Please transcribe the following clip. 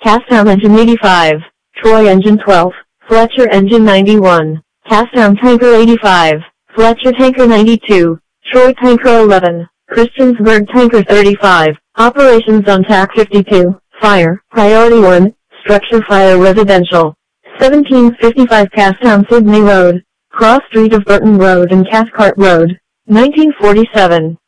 Casttown engine 85, Troy engine 12, Fletcher engine 91, Casttown tanker 85, Fletcher tanker 92, Troy tanker 11, Christiansburg tanker 35, operations on TAC 52, fire, priority 1, structure fire residential, 1755 Casttown Sydney Road, cross street of Burton Road and Cathcart Road, 1947.